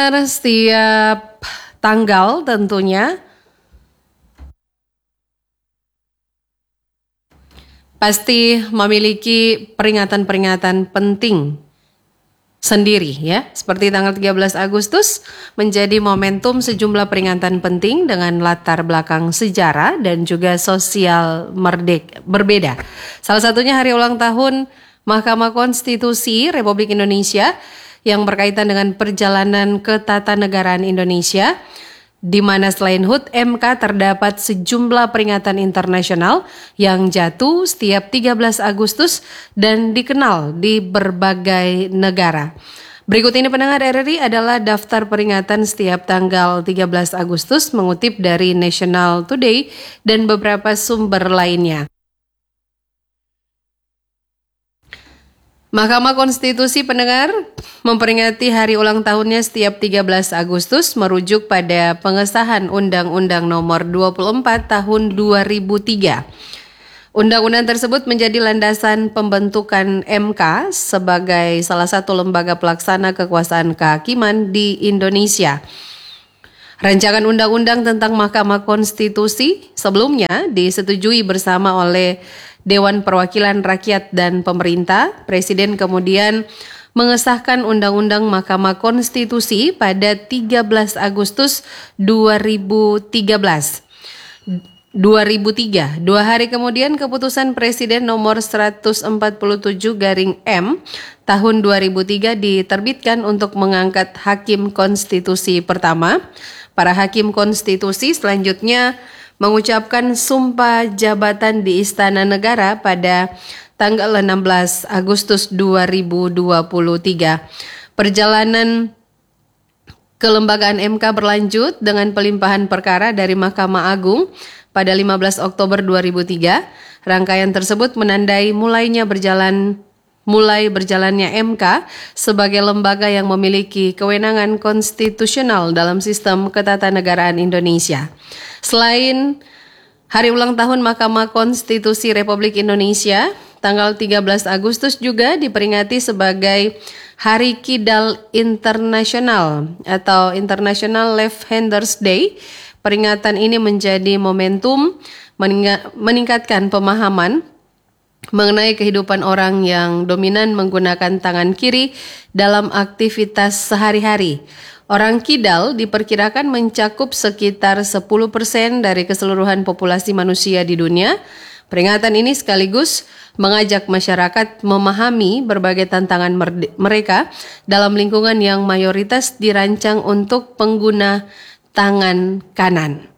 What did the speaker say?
Setiap tanggal tentunya pasti memiliki peringatan-peringatan penting sendiri ya. Seperti tanggal 13 Agustus menjadi momentum sejumlah peringatan penting dengan latar belakang sejarah dan juga sosial berbeda. Salah satunya hari ulang tahun Mahkamah Konstitusi Republik Indonesia yang berkaitan dengan perjalanan ketatanegaraan Indonesia, di mana selain HUT MK terdapat sejumlah peringatan internasional yang jatuh setiap 13 Agustus dan dikenal di berbagai negara. Berikut ini pendengar RRI adalah daftar peringatan setiap tanggal 13 Agustus mengutip dari National Today dan beberapa sumber lainnya. Mahkamah Konstitusi pendengar memperingati hari ulang tahunnya setiap 13 Agustus merujuk pada pengesahan Undang-Undang Nomor 24 Tahun 2003. Undang-undang tersebut menjadi landasan pembentukan MK sebagai salah satu lembaga pelaksana kekuasaan kehakiman di Indonesia. Rancangan undang-undang tentang Mahkamah Konstitusi sebelumnya disetujui bersama oleh Dewan Perwakilan Rakyat dan Pemerintah. Presiden kemudian mengesahkan Undang-Undang Mahkamah Konstitusi pada 13 Agustus 2003. 2 hari kemudian keputusan Presiden nomor 147/M tahun 2003 diterbitkan untuk mengangkat Hakim Konstitusi pertama. Para Hakim Konstitusi selanjutnya mengucapkan sumpah jabatan di Istana Negara pada tanggal 16 Agustus 2023. Perjalanan kelembagaan MK berlanjut dengan pelimpahan perkara dari Mahkamah Agung pada 15 Oktober 2003. Rangkaian tersebut menandai mulai berjalannya MK sebagai lembaga yang memiliki kewenangan konstitusional dalam sistem ketatanegaraan Indonesia. Selain hari ulang tahun Mahkamah Konstitusi Republik Indonesia, tanggal 13 Agustus juga diperingati sebagai Hari Kidal Internasional atau International Left Handers Day. Peringatan ini menjadi momentum meningkatkan pemahaman mengenai kehidupan orang yang dominan menggunakan tangan kiri dalam aktivitas sehari-hari. Orang kidal diperkirakan mencakup sekitar 10% dari keseluruhan populasi manusia di dunia. Peringatan ini sekaligus mengajak masyarakat memahami berbagai tantangan mereka dalam lingkungan yang mayoritas dirancang untuk pengguna tangan kanan.